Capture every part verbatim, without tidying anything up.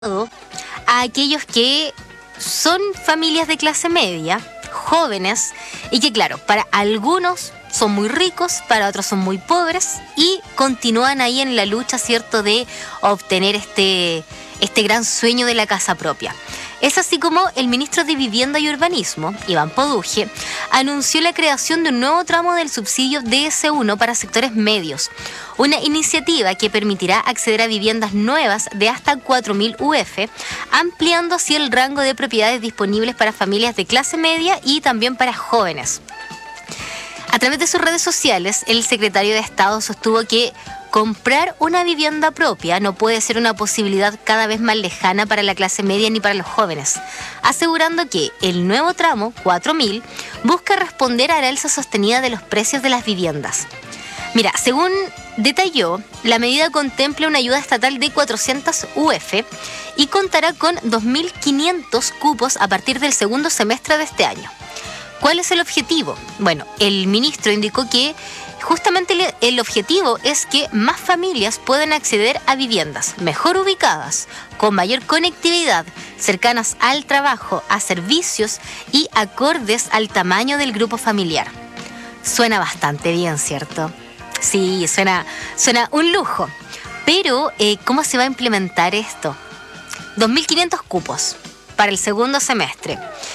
A aquellos que son familias de clase media, jóvenes, y que claro, para algunos son muy ricos, para otros son muy pobres, y continúan ahí en la lucha, ¿cierto?, de obtener este, este gran sueño de la casa propia. Es así como el ministro de Vivienda y Urbanismo, Iván Poduje, anunció la creación de un nuevo tramo del subsidio D S uno para sectores medios, una iniciativa que permitirá acceder a viviendas nuevas de hasta cuatro mil U F, ampliando así el rango de propiedades disponibles para familias de clase media y también para jóvenes. A través de sus redes sociales, el secretario de Estado sostuvo que comprar una vivienda propia no puede ser una posibilidad cada vez más lejana para la clase media ni para los jóvenes, asegurando que el nuevo tramo, cuatro mil, busca responder a la alza sostenida de los precios de las viviendas. Mira, según detalló, la medida contempla una ayuda estatal de cuatrocientos U F y contará con dos mil quinientos cupos a partir del segundo semestre de este año. ¿Cuál es el objetivo? Bueno, el ministro indicó que justamente el objetivo es que más familias puedan acceder a viviendas mejor ubicadas, con mayor conectividad, cercanas al trabajo, a servicios y acordes al tamaño del grupo familiar. Suena bastante bien, ¿cierto? Sí, suena, suena un lujo. Pero, eh, ¿cómo se va a implementar esto? dos mil quinientos cupos para el segundo semestre.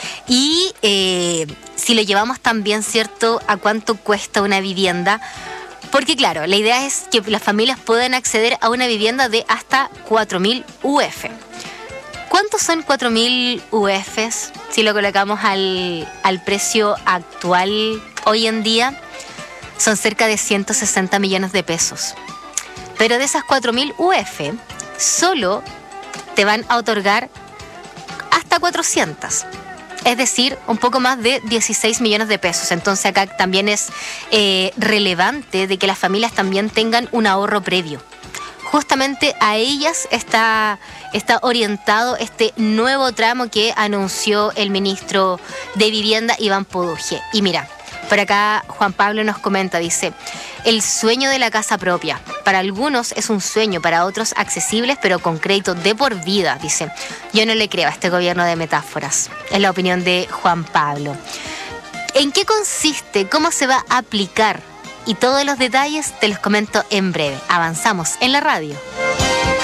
Y eh, si lo llevamos también, ¿cierto?, a cuánto cuesta una vivienda. Porque claro, la idea es que las familias puedan acceder a una vivienda de hasta cuatro mil U F. ¿Cuántos son cuatro mil U Fs si lo colocamos al, al precio actual hoy en día? Son cerca de ciento sesenta millones de pesos. Pero de esas cuatro mil U F, solo te van a otorgar hasta cuatrocientos. Es decir, un poco más de dieciséis millones de pesos. Entonces acá también es eh, relevante de que las familias también tengan un ahorro previo. Justamente a ellas está, está orientado este nuevo tramo que anunció el ministro de Vivienda, Iván Poduje. Y mira, por acá Juan Pablo nos comenta, dice: el sueño de la casa propia. Para algunos es un sueño, para otros accesibles, pero con crédito de por vida, dice. Yo no le creo a este gobierno de metáforas. Es la opinión de Juan Pablo. ¿En qué consiste? ¿Cómo se va a aplicar? Y todos los detalles te los comento en breve. Avanzamos en la radio.